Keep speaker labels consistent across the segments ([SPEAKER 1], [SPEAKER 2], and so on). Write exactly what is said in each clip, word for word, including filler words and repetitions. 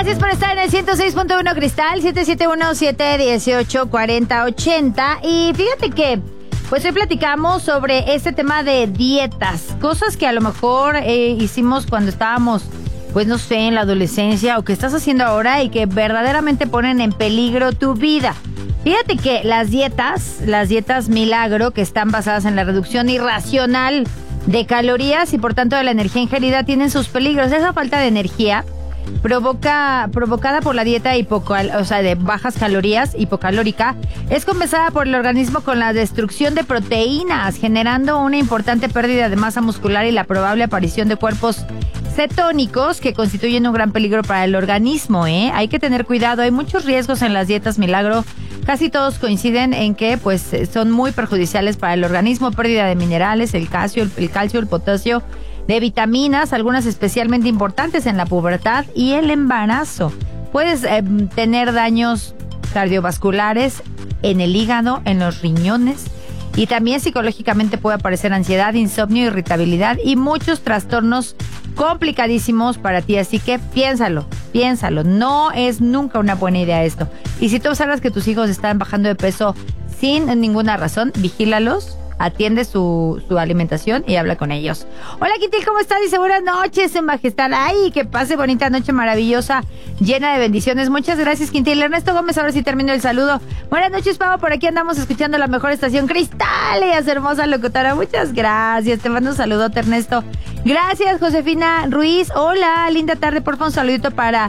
[SPEAKER 1] Gracias por estar en el ciento seis punto uno Cristal, siete siete uno, siete uno ocho, cuatro cero ocho cero. Y fíjate que, pues hoy platicamos sobre este tema de dietas, cosas que a lo mejor eh, hicimos cuando estábamos, pues no sé, en la adolescencia o que estás haciendo ahora y que verdaderamente ponen en peligro tu vida. Fíjate que las dietas, las dietas milagro, que están basadas en la reducción irracional de calorías y por tanto de la energía ingerida, tienen sus peligros. Esa falta de energía provoca provocada por la dieta hipocal, o sea, de bajas calorías, hipocalórica, es compensada por el organismo con la destrucción de proteínas, generando una importante pérdida de masa muscular y la probable aparición de cuerpos cetónicos que constituyen un gran peligro para el organismo, ¿eh? Hay que tener cuidado, hay muchos riesgos en las dietas milagro. Casi todos coinciden en que pues son muy perjudiciales para el organismo, pérdida de minerales, el calcio, el, el calcio, el potasio, de vitaminas, algunas especialmente importantes en la pubertad y el embarazo. Puedes eh, tener daños cardiovasculares en el hígado, en los riñones, y también psicológicamente puede aparecer ansiedad, insomnio, irritabilidad y muchos trastornos complicadísimos para ti. Así que piénsalo, piénsalo. No es nunca una buena idea esto. Y si tú observas que tus hijos están bajando de peso sin ninguna razón, vigílalos, atiende su, su alimentación y habla con ellos. Hola, Quintil, ¿cómo estás? Dice, buenas noches, en majestad. Ay, que pase bonita noche maravillosa, llena de bendiciones. Muchas gracias, Quintil. Ernesto Gómez, ahora sí termino el saludo. Buenas noches, Pavo, por aquí andamos escuchando la mejor estación Cristal, ella es hermosa locutora. Muchas gracias, te mando un saludote, Ernesto. Gracias, Josefina Ruiz. Hola, linda tarde, por favor, un saludito para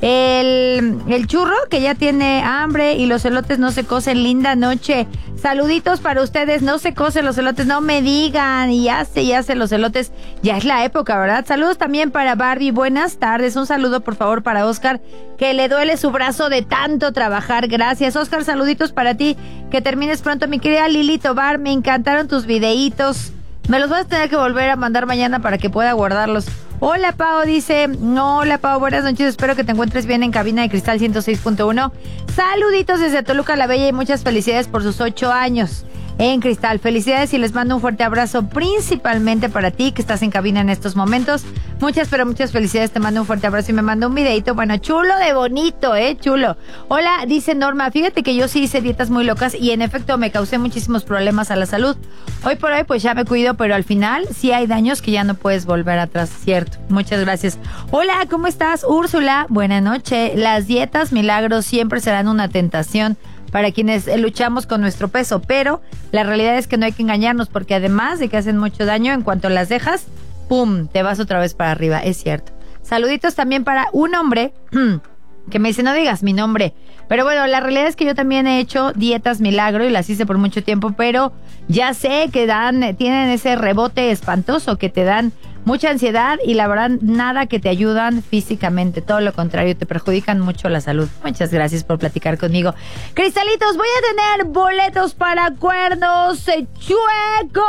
[SPEAKER 1] el, el churro, que ya tiene hambre y los elotes no se cocen. Linda noche. Saluditos para ustedes, no se cocen los elotes, no me digan, y ya se, ya se los elotes, ya es la época, ¿verdad? Saludos también para Barbie, buenas tardes, un saludo por favor para Oscar, que le duele su brazo de tanto trabajar, gracias Oscar, saluditos para ti, que termines pronto, mi querida Lili Tobar, me encantaron tus videitos, me los vas a tener que volver a mandar mañana para que pueda guardarlos. Hola, Pau, dice, hola, Pau, buenas noches, espero que te encuentres bien en cabina de Cristal ciento seis punto uno. Saluditos desde Toluca la Bella y muchas felicidades por sus ocho años en Cristal. Felicidades y les mando un fuerte abrazo, principalmente para ti que estás en cabina en estos momentos. Muchas, pero muchas felicidades, te mando un fuerte abrazo y me mando un videito, bueno, chulo de bonito, eh, chulo. Hola, dice Norma, fíjate que yo sí hice dietas muy locas y en efecto me causé muchísimos problemas a la salud. Hoy por hoy pues ya me cuido, pero al final sí hay daños que ya no puedes volver atrás, cierto. Muchas gracias. Hola, ¿cómo estás, Úrsula? Buenas noches. Las dietas milagros siempre serán una tentación para quienes luchamos con nuestro peso, pero la realidad es que no hay que engañarnos porque además de que hacen mucho daño, en cuanto las dejas, ¡pum!, te vas otra vez para arriba, es cierto. Saluditos también para un hombre que me dice, no digas mi nombre, pero bueno, la realidad es que yo también he hecho dietas milagro y las hice por mucho tiempo, pero ya sé que dan, tienen ese rebote espantoso que te dan mucha ansiedad y la verdad nada que te ayudan físicamente, todo lo contrario, te perjudican mucho la salud. Muchas gracias por platicar conmigo. Cristalitos, voy a tener boletos para Cuernos Chuecos.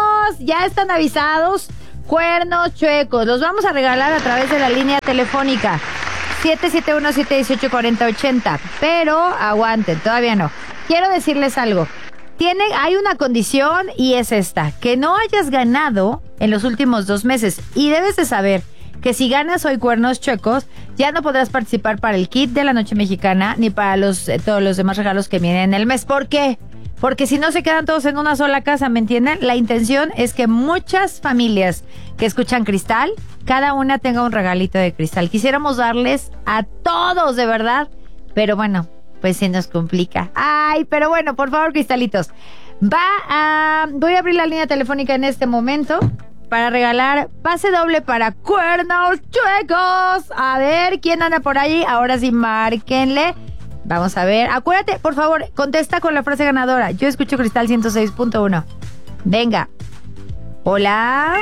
[SPEAKER 1] Ya están avisados, Cuernos Chuecos. Los vamos a regalar a través de la línea telefónica siete siete uno, siete uno ocho, cuatro cero ocho cero. Pero aguanten, todavía no. Quiero decirles algo. Tiene, hay una condición y es esta, que no hayas ganado en los últimos dos meses. Y debes de saber que si ganas hoy Cuernos Chuecos, ya no podrás participar para el kit de la noche mexicana ni para los eh, todos los demás regalos que vienen en el mes. ¿Por qué? Porque si no se quedan todos en una sola casa, ¿me entienden? La intención es que muchas familias que escuchan Cristal, cada una tenga un regalito de Cristal. Quisiéramos darles a todos, de verdad, pero bueno, pues se nos complica. Ay, pero bueno, por favor, Cristalitos. Va a... Voy a abrir la línea telefónica en este momento para regalar pase doble para Cuernos Chuecos. A ver, ¿quién anda por ahí? Ahora sí, márquenle. Vamos a ver. Acuérdate, por favor, contesta con la frase ganadora. Yo escucho Cristal ciento seis punto uno. Venga. Hola.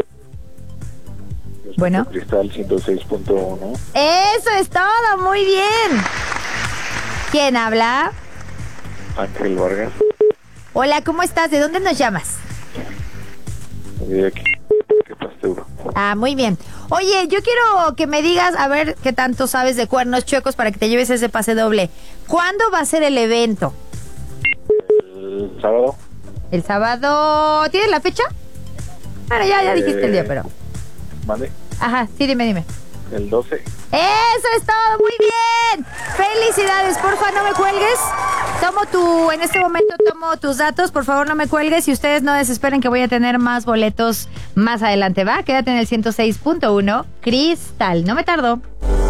[SPEAKER 1] Bueno.
[SPEAKER 2] Cristal ciento seis punto uno.
[SPEAKER 1] Eso es todo, muy bien. ¿Quién habla?
[SPEAKER 2] Ángel Vargas.
[SPEAKER 1] Hola, ¿cómo estás? ¿De dónde nos llamas?
[SPEAKER 2] De aquí. ¿Qué pastura?
[SPEAKER 1] Ah, muy bien. Oye, yo quiero que me digas, a ver qué tanto sabes de Cuernos Chuecos para que te lleves ese pase doble. ¿Cuándo va a ser el evento?
[SPEAKER 2] El sábado.
[SPEAKER 1] El sábado... ¿Tienes la fecha? Bueno, ya, ya dijiste
[SPEAKER 2] eh,
[SPEAKER 1] el día, pero...
[SPEAKER 2] ¿Vale?
[SPEAKER 1] Ajá, sí, dime, dime.
[SPEAKER 2] El doce.
[SPEAKER 1] Eso es todo, muy bien. Felicidades, porfa, no me cuelgues. Tomo tu, en este momento tomo tus datos, por favor no me cuelgues y ustedes no desesperen que voy a tener más boletos más adelante, ¿va? Quédate en el ciento seis punto uno, Cristal, no me tardo.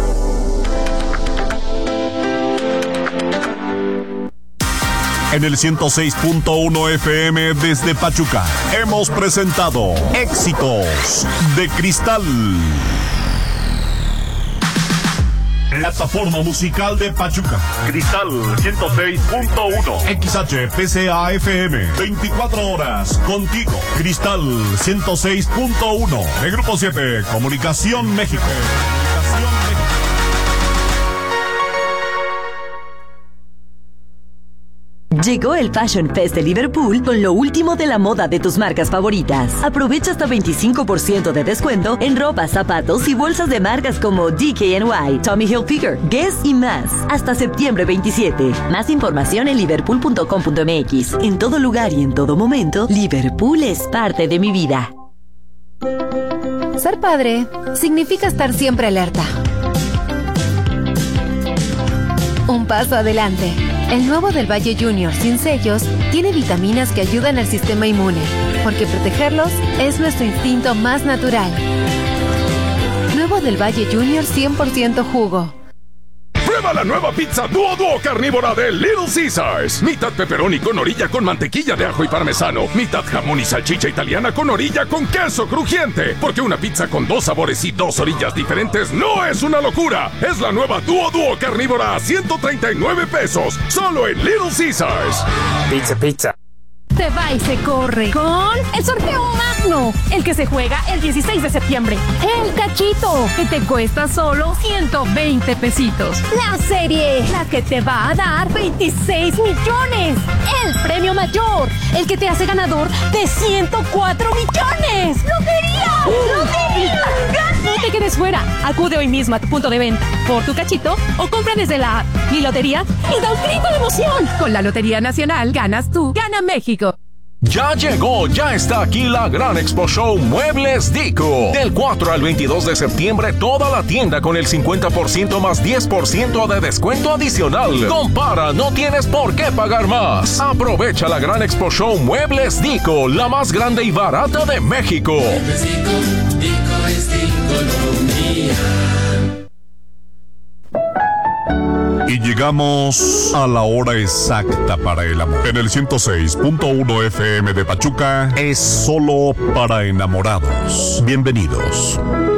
[SPEAKER 3] En el ciento seis punto uno F M desde Pachuca hemos presentado Éxitos de Cristal. Plataforma musical de Pachuca. Cristal ciento seis punto uno. X H P C A F M. veinticuatro horas contigo. Cristal ciento seis punto uno. De Grupo siete. Comunicación México. Comunicación México.
[SPEAKER 4] Llegó el Fashion Fest de Liverpool con lo último de la moda de tus marcas favoritas. Aprovecha hasta veinticinco por ciento de descuento en ropa, zapatos y bolsas de marcas como D K N Y, Tommy Hilfiger, Guess y más. Hasta septiembre veintisiete. Más información en liverpool punto com punto m x. En todo lugar y en todo momento, Liverpool es parte de mi vida.
[SPEAKER 5] Ser padre significa estar siempre alerta. Un paso adelante. El nuevo del Valle Junior sin sellos tiene vitaminas que ayudan al sistema inmune, porque protegerlos es nuestro instinto más natural. Nuevo del Valle Junior cien por ciento jugo.
[SPEAKER 6] Prueba la nueva pizza Duo Duo carnívora de Little Caesars. Mitad pepperoni con orilla con mantequilla de ajo y parmesano. Mitad jamón y salchicha italiana con orilla con queso crujiente. Porque una pizza con dos sabores y dos orillas diferentes no es una locura. Es la nueva Duo Duo carnívora a ciento treinta y nueve pesos. Solo en Little Caesars.
[SPEAKER 7] Pizza, pizza.
[SPEAKER 8] Se va y se corre con el sorteo magno, el que se juega el dieciséis de septiembre. El cachito, que te cuesta solo ciento veinte pesitos. La serie, la que te va a dar veintiséis millones. El premio mayor, el que te hace ganador de ciento cuatro millones. ¡Lotería! ¡Lotería! No te quedes fuera. Acude hoy mismo a tu punto de venta por tu cachito o compra desde la app Mi Lotería y da un grito de emoción. Con la Lotería Nacional ganas tú, gana México.
[SPEAKER 9] Ya llegó, ya está aquí la Gran Expo Show Muebles Dico. Del cuatro al veintidós de septiembre, toda la tienda con el cincuenta por ciento más diez por ciento de descuento adicional. Compara, no tienes por qué pagar más. Aprovecha la Gran Expo Show Muebles Dico, la más grande y barata de México.
[SPEAKER 10] Muebles Dico, Dico es Diconomía.
[SPEAKER 3] Y llegamos a la hora exacta para el amor. En el ciento seis punto uno F M de Pachuca es solo para enamorados. Bienvenidos.